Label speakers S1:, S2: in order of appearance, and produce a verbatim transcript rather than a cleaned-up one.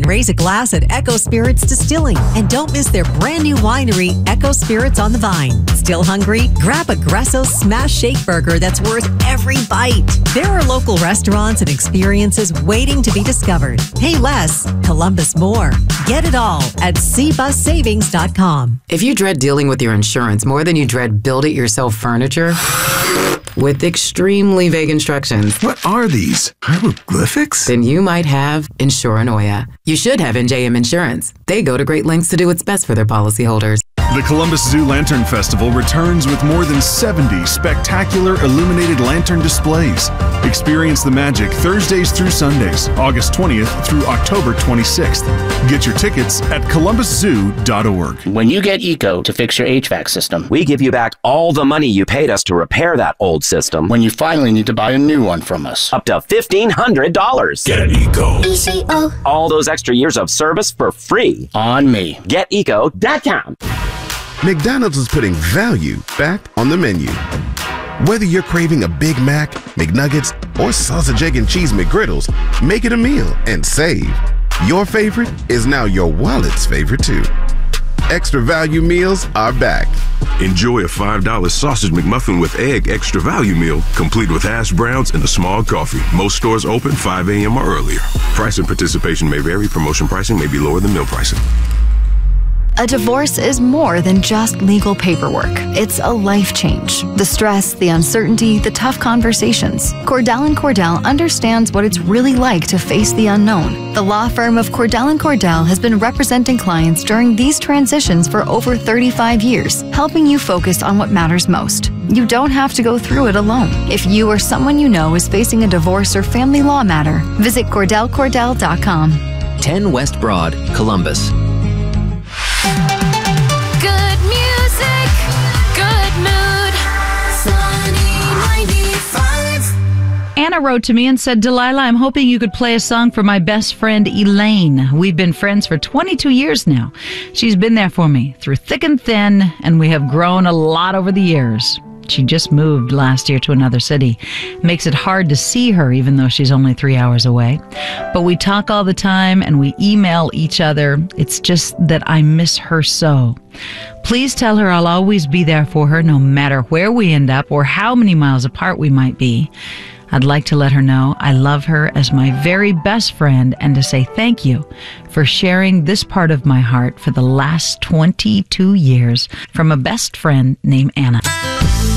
S1: raise a glass at Echo Spirits Distilling. And don't miss their brand new winery, Echo Spirits on the Vine. Still hungry? Grab a Gresso Smash Shake Burger that's worth every bite. There are local restaurants and experiences waiting to be discovered. Pay less, Columbus more. Get it all at c bus savings dot com.
S2: If you dread dealing with your insurance more than you dread build-it-yourself furniture, with extremely vague instructions.
S3: What are these? Hieroglyphics?
S2: Then you might have Insuranoia. You should have N J M Insurance. They go to great lengths to do what's best for their policyholders.
S3: The Columbus Zoo Lantern Festival returns with more than seventy spectacular illuminated lantern displays. Experience the magic Thursdays through Sundays, August twentieth through October twenty-sixth. Get your tickets at columbus zoo dot org.
S4: When you get ECO to fix your H V A C system,
S5: we give you back all the money you paid us to repair that old system.
S4: When you finally need to buy a new one from us,
S5: up to fifteen hundred dollars.
S3: Get ECO.
S6: E C O.
S5: All those extra years of service for free.
S4: On me.
S5: get eco dot com.
S7: McDonald's is putting value back on the menu. Whether you're craving a Big Mac, McNuggets, or sausage, egg, and cheese McGriddles, make it a meal and save. Your favorite is now your wallet's favorite too. Extra value meals are back.
S8: Enjoy a five dollar sausage McMuffin with egg extra value meal, complete with hash browns and a small coffee. Most stores open five a m or earlier. Price and participation may vary. Promotion pricing may be lower than meal pricing.
S9: A divorce is more than just legal paperwork. It's a life change. The stress, the uncertainty, the tough conversations. Cordell and Cordell understands what it's really like to face the unknown. The law firm of Cordell and Cordell has been representing clients during these transitions for over thirty-five years, helping you focus on what matters most. You don't have to go through it alone. If you or someone you know is facing a divorce or family law matter, visit cordell cordell dot com.
S10: ten West Broad, Columbus.
S6: Good music, good mood. Sunny ninety-five.
S11: Anna wrote to me and said, Delilah, I'm hoping you could play a song for my best friend Elaine. We've been friends for twenty-two years now. She's been there for me through thick and thin, and we have grown a lot over the years. She just moved last year to another city. Makes it hard to see her, even though she's only three hours away. But we talk all the time and we email each other. It's just that I miss her so. Please tell her I'll always be there for her, no matter where we end up or how many miles apart we might be. I'd like to let her know I love her as my very best friend and to say thank you for sharing this part of my heart for the last twenty-two years from a best friend named Anna.